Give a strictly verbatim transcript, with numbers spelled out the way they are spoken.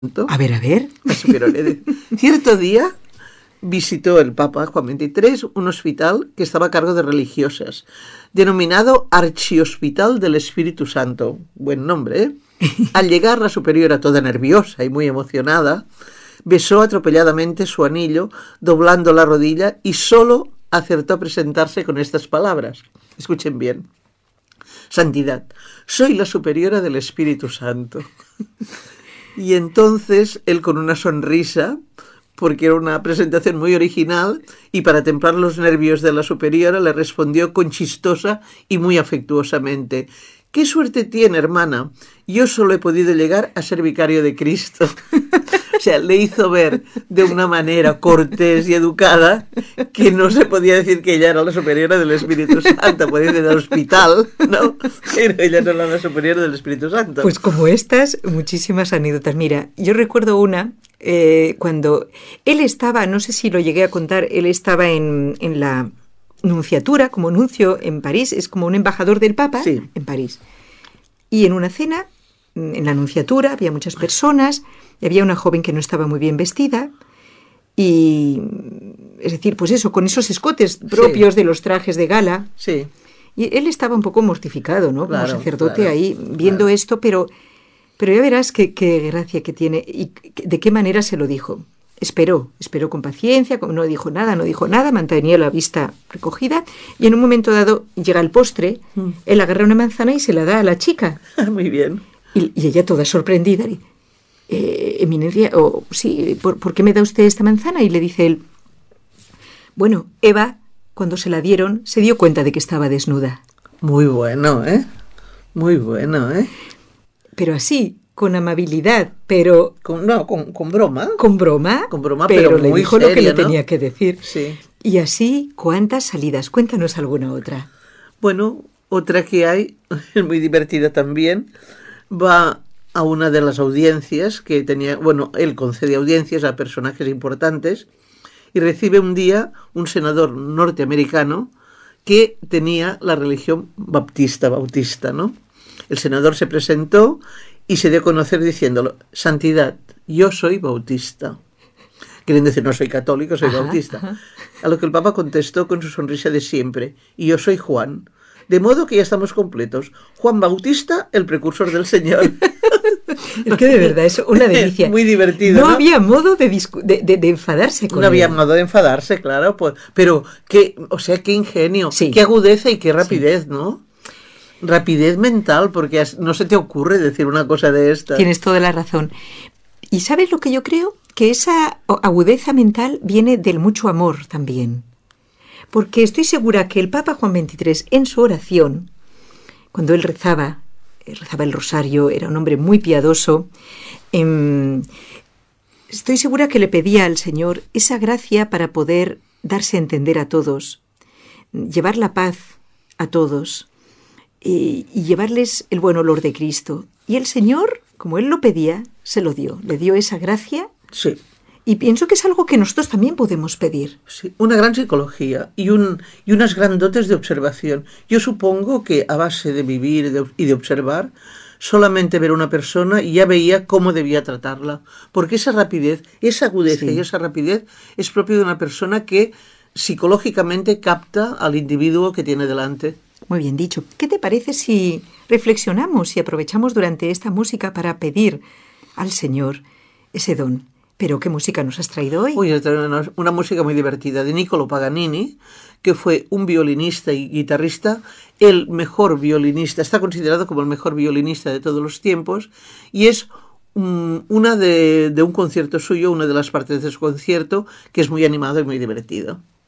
A ver, a ver. La superiora de... Cierto día visitó el Papa Juan veintitrés un hospital que estaba a cargo de religiosas, denominado Archihospital del Espíritu Santo. Buen nombre, ¿eh? Al llegar, la superiora, toda nerviosa y muy emocionada, besó atropelladamente su anillo, doblando la rodilla, y solo acertó a presentarse con estas palabras. Escuchen bien. Santidad, soy la superiora del Espíritu Santo. Y entonces él, con una sonrisa, porque era una presentación muy original, y para templar los nervios de la superiora, le respondió con chistosa y muy afectuosamente: «¿Qué suerte tiene, hermana? Yo solo he podido llegar a ser vicario de Cristo». O sea, le hizo ver de una manera cortés y educada que no se podía decir que ella era la superiora del Espíritu Santo. Podía decir del hospital, ¿no? Pero ella no era la superiora del Espíritu Santo. Pues como estas, muchísimas anécdotas. Mira, yo recuerdo una eh, cuando él estaba, no sé si lo llegué a contar, él estaba en, en la nunciatura, como nuncio en París, es como un embajador del Papa, sí, en París. Y en una cena, en la nunciatura, había muchas personas, y había una joven que no estaba muy bien vestida, y, es decir, pues eso, con esos escotes propios, sí, de los trajes de gala. Sí. Y él estaba un poco mortificado, ¿no? Claro, como sacerdote, claro, ahí, viendo, claro, esto, pero, pero ya verás qué, qué gracia que tiene, y de qué manera se lo dijo. Esperó, esperó con paciencia, no dijo nada, no dijo nada, mantenía la vista recogida, y en un momento dado llega el postre, mm. él agarra una manzana y se la da a la chica. Muy bien. Y, y ella, toda sorprendida, eh, eminencia, o oh, sí, ¿por, ¿por qué me da usted esta manzana? Y le dice él, bueno, Eva, cuando se la dieron, se dio cuenta de que estaba desnuda. Muy bueno, ¿eh? Muy bueno, ¿eh? Pero así, con amabilidad, pero... Con, no, con, con broma. Con broma. Con broma, pero, pero le muy dijo seria, lo que le ¿no? tenía que decir. Sí. Y así, ¿cuántas salidas? Cuéntanos alguna otra. Bueno, otra que hay, es muy divertida también, va a una de las audiencias que tenía, bueno, él concede audiencias a personajes importantes, y recibe un día un senador norteamericano que tenía la religión baptista, bautista, ¿no? El senador se presentó y se dio a conocer diciéndolo: Santidad, yo soy bautista. Queriendo decir, no soy católico, soy ajá, bautista. Ajá. A lo que el Papa contestó con su sonrisa de siempre: y yo soy Juan. De modo que ya estamos completos. Juan Bautista, el precursor del Señor. Es que de verdad es una delicia. Muy divertido, No, ¿no? había modo de, de, de, de enfadarse con No él. había modo de enfadarse, claro. Pues, pero, qué, o sea, qué ingenio, sí, qué agudeza y qué rapidez, sí, ¿no? Rapidez mental, porque no se te ocurre decir una cosa de esta. Tienes toda la razón. ¿Y sabes lo que yo creo? Que esa agudeza mental viene del mucho amor también. Porque estoy segura que el Papa Juan veintitrés, en su oración, cuando él rezaba, rezaba el rosario, era un hombre muy piadoso, eh, estoy segura que le pedía al Señor esa gracia para poder darse a entender a todos, llevar la paz a todos y, y llevarles el buen olor de Cristo. Y el Señor, como él lo pedía, se lo dio, le dio esa gracia. Sí. Y pienso que es algo que nosotros también podemos pedir. Sí, una gran psicología y, un, y unas gran dotes de observación. Yo supongo que a base de vivir de, y de observar, solamente ver a una persona y ya veía cómo debía tratarla. Porque esa rapidez, esa agudeza sí, y esa rapidez es propio de una persona que psicológicamente capta al individuo que tiene delante. Muy bien dicho. ¿Qué te parece si reflexionamos y aprovechamos durante esta música para pedir al Señor ese don? ¿Pero qué música nos has traído hoy? Uy, una, una música muy divertida de Niccolo Paganini, que fue un violinista y guitarrista, el mejor violinista, está considerado como el mejor violinista de todos los tiempos, y es um, una de, de un concierto suyo, una de las partes de su concierto, que es muy animado y muy divertido.